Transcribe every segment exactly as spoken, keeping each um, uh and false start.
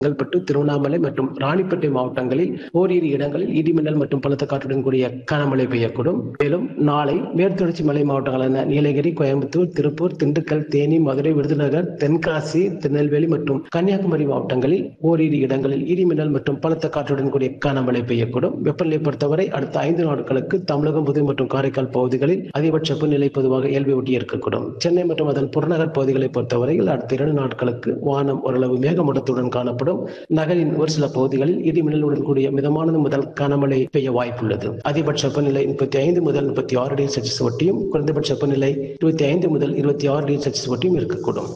செங்கல்பட்டு, திருவண்ணாமலை மற்றும் ராணிப்பேட்டை மாவட்டங்களில் ஓரிரு இடங்களில் இடிமின்னல் மற்றும் பலத்த காற்றுடன் கூடிய கனமழை பெய்யக்கூடும். மேலும் நாளை மேற்குத்தொடர்ச்சி மலை மாவட்டங்களான நீலகிரி, கோயம்புத்தூர், திருப்பூர், திண்டுக்கல், தேனி, மதுரை, விருதுநகர், தென்காசி, திருநெல்வேலி மற்றும் கன்னியாகுமரி மாவட்டங்களில் ஓரிரு இடங்களில் இடிமின்னல் மற்றும் பலத்த காற்றுடன் கூடிய கனமழை பெய்யக்கூடும். வெப்பநிலை பொறுத்தவரை அடுத்த ஐந்து நாட்களுக்கு தமிழகம், புதுவை மற்றும் காரைக்கால் பகுதிகளில் அதிகபட்ச வெப்பநிலை பொதுவாக இயல்பை ஒட்டி இருக்கக்கூடும். சென்னை மற்றும் அதன் புறநகர் பகுதிகளை பொறுத்தவரையில் அடுத்த இரண்டு நாட்களுக்கு வானம் ஓரளவு மேகமூட்டத்துடன் காணப்படும். நகரின் ஒரு சில பகுதிகளில் இடிமின்னலுடன் கூடிய மிதமானது முதல் கனமழை பெய்ய வாய்ப்புள்ளது. அதிகபட்ச வெப்பநிலை முப்பத்தி ஐந்து முதல் முப்பத்தி ஆறு டிகிரி செல்சியஸ் ஒட்டியும், குறைந்தபட்ச வெப்பநிலை இருபத்தி ஐந்து முதல் இருபத்தி ஆறு டிகிரி செல்சியஸ் ஒட்டியும் இருக்கக்கூடும்.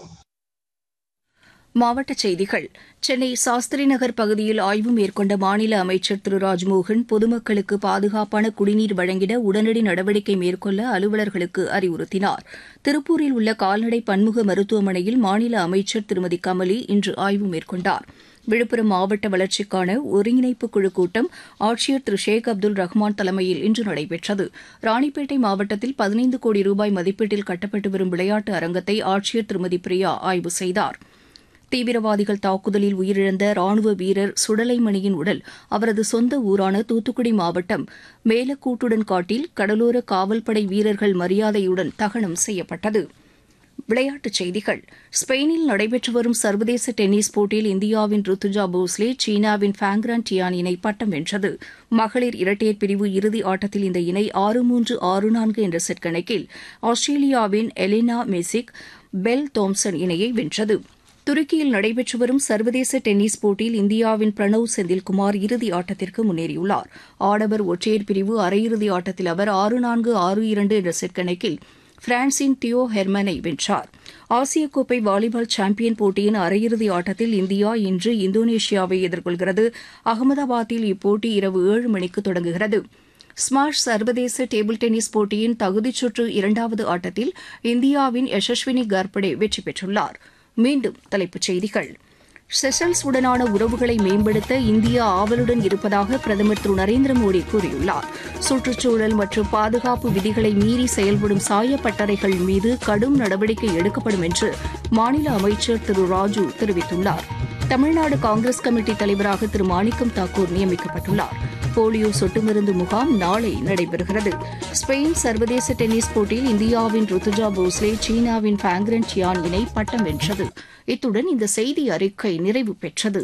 மாவட்டச் செய்திகள். சென்னை சாஸ்திரி நகர் பகுதியில் ஆய்வு மேற்கொண்ட மாநில அமைச்சர் திரு ராஜ்மோகன் பொதுமக்களுக்கு பாதுகாப்பான குடிநீர் வழங்கிட உடனடி நடவடிக்கை மேற்கொள்ள அலுவலர்களுக்கு அறிவுறுத்தினார். திருப்பூரில் உள்ள கால்நடை பன்முக மருத்துவமனையில் மாநில அமைச்சர் திருமதி கமலி இன்று ஆய்வு மேற்கொண்டார். விழுப்புரம் மாவட்ட வளர்ச்சிக்கான ஒருங்கிணைப்பு குழு கூட்டம் ஆட்சியர் திரு ஷேக் அப்துல் ரஹ்மான் தலைமையில் இன்று நடைபெற்றது. ராணிப்பேட்டை மாவட்டத்தில் பதினைந்து கோடி ரூபாய் மதிப்பீட்டில் கட்டப்பட்டு வரும் விளையாட்டு அரங்கத்தை ஆட்சியர் திருமதி பிரியா ஆய்வு செய்தார். தீவிரவாதிகள் தாக்குதலில் உயிரிழந்த ராணுவ வீரர் சுடலைமணியின் உடல் அவரது சொந்த ஊரான தூத்துக்குடி மாவட்டம் மேலக்கூட்டுடன் காட்டில் கடலோர காவல்படை வீரர்கள் மரியாதையுடன் தகனம் செய்யப்பட்டது. விளையாட்டுச் செய்திகள். ஸ்பெயினில் நடைபெற்று வரும் சர்வதேச டென்னிஸ் போட்டியில் இந்தியாவின் ருத்துஜா போஸ்லே சீனாவின் ஃபேங்ரான் டியான் இணை பட்டம் வென்றது. மகளிர் இரட்டையர் பிரிவு இறுதி ஆட்டத்தில் இந்த இணை ஆறு மூன்று ஆறு நான்கு என்ற செட் கணக்கில் ஆஸ்திரேலியாவின் எலினா மெசிக் பெல் தோம்சன் இணையை வென்றது. துருக்கியில் நடைபெற்று வரும் சர்வதேச டென்னிஸ் போட்டியில் இந்தியாவின் பிரணவ் செந்தில்குமார் இறுதி ஆட்டத்திற்கு முன்னேறியுள்ளார். ஆடவர் ஒற்றையர் பிரிவு அரையிறுதி ஆட்டத்தில் அவர் ஆறு நான்கு ஆறு இரண்டு என்ற செட் கணக்கில் பிரான்சின் தியோ ஹெர்மனை வென்றார். ஆசிய கோப்பை வாலிபால் சாம்பியன் போட்டியின் அரையிறுதி ஆட்டத்தில் இந்தியா இன்று இந்தோனேஷியாவை எதிர்கொள்கிறது. அகமதாபாத்தில் இப்போட்டி இரவு ஏழு மணிக்கு தொடங்குகிறது. ஸ்மாஷ் சர்வதேச டேபிள் டென்னிஸ் போட்டியின் தகுதிச் சுற்று இரண்டாவது ஆட்டத்தில் இந்தியாவின் யசஸ்வினி கார்படே வெற்றி பெற்றுள்ளார். மீண்டும் தலைப்புச் செய்திகள். செஷல்ஸ் உடனான உறவுகளை மேம்படுத்த இந்தியா ஆவலுடன் இருப்பதாக பிரதமர் திரு நரேந்திர மோடி கூறியுள்ளார். சுற்றுச்சூழல் மற்றும் பாதுகாப்பு விதிகளை மீறி செயல்படும் சாயப்பட்டறைகள் மீது கடும் நடவடிக்கை எடுக்கப்படும் என்று மாநில அமைச்சர் திரு ராஜு தெரிவித்துள்ளார். தமிழ்நாடு காங்கிரஸ் கமிட்டி தலைவராக திரு மாணிக்கம் தாக்கூர் நியமிக்கப்பட்டுள்ளார். போலியோ சொட்டு மருந்து முகாம் நாளை நடைபெறுகிறது. ஸ்பெயின் சர்வதேச டென்னிஸ் போட்டியில் இந்தியாவின் ருத்துஜா போஸ்லே சீனாவின் ஃபேங்ரான் டியான் இணை பட்டம் வென்றது. இத்துடன் இந்த செய்தி அறிக்கை நிறைவு பெற்றது.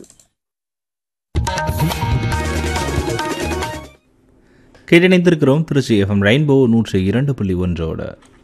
கேட்டிணைந்திருக்கிறோம் திருச்சி எஃப்எம் ரெயின்போ நூற்றி இரண்டு புள்ளி ஒன்றோடு.